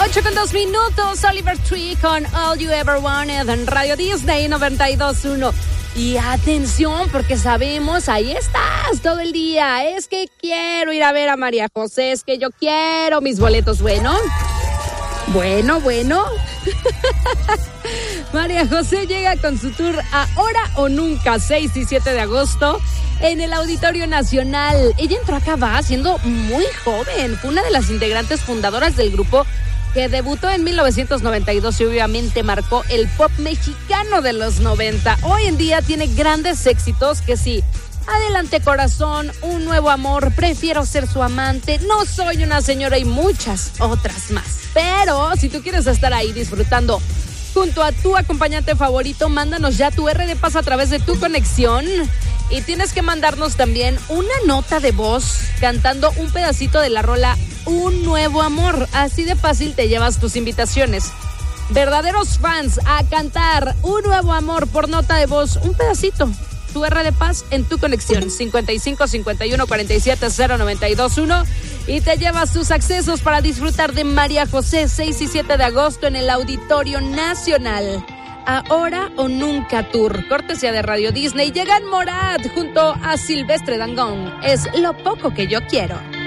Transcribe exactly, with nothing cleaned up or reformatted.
ocho con dos minutos, Oliver Tree con All You Ever Wanted en Radio Disney noventa y dos punto uno. Y atención, porque sabemos, ahí estás todo el día. Es que quiero ir a ver a María José, es que yo quiero mis boletos. Bueno, bueno, bueno. María José llega con su tour Ahora o Nunca, seis y siete de agosto. En el Auditorio Nacional. Ella entró acá va siendo muy joven. Fue una de las integrantes fundadoras del grupo que debutó en mil novecientos noventa y dos y obviamente marcó el pop mexicano de los noventa. Hoy en día tiene grandes éxitos que sí. Adelante corazón, Un Nuevo Amor, Prefiero Ser Su Amante, No Soy Una Señora y muchas otras más. Pero si tú quieres estar ahí disfrutando junto a tu acompañante favorito, mándanos ya tu R de Paz a través de tu conexión. Y tienes que mandarnos también una nota de voz cantando un pedacito de la rola Un Nuevo Amor. Así de fácil te llevas tus invitaciones. Verdaderos fans a cantar Un Nuevo Amor por nota de voz. Un pedacito. Tu R de Paz en tu conexión. cincuenta y cinco, cincuenta y uno, cuarenta y siete, cero, noventa y dos, uno. Y te llevas tus accesos para disfrutar de María José, seis y siete de agosto en el Auditorio Nacional. Ahora o Nunca Tour, cortesía de Radio Disney. Llegan Morat junto a Silvestre Dangond. Es Lo Poco que Yo Quiero.